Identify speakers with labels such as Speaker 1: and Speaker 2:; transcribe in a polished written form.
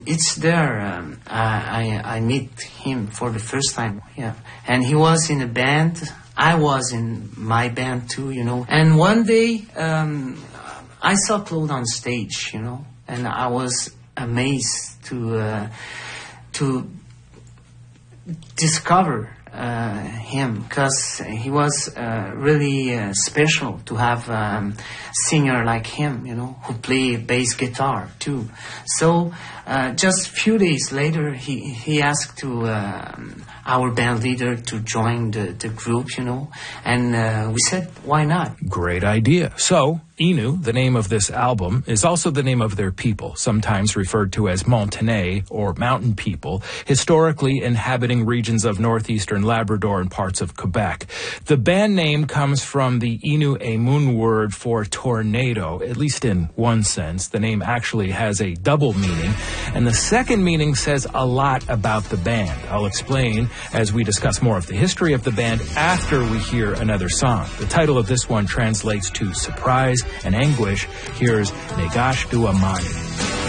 Speaker 1: It's there. I meet him for the first time. Yeah, and he was in a band. I was in my band too, you know. And one day, I saw Claude on stage, you know, and I was amazed to discover him, because he was really special to have a singer like him, you know, who play bass guitar too. So just a few days later, he asked to our band leader to join the group, you know, and we said, why not?
Speaker 2: Great idea. So Innu, the name of this album, is also the name of their people, sometimes referred to as Montagnais, or mountain people, historically inhabiting regions of northeastern Labrador and parts of Quebec. The band name comes from the Innu-Aimun word for tornado, at least in one sense. The name actually has a double meaning, and the second meaning says a lot about the band. I'll explain as we discuss more of the history of the band after we hear another song. The title of this one translates to surprise and anguish. Here's Negash Duamani.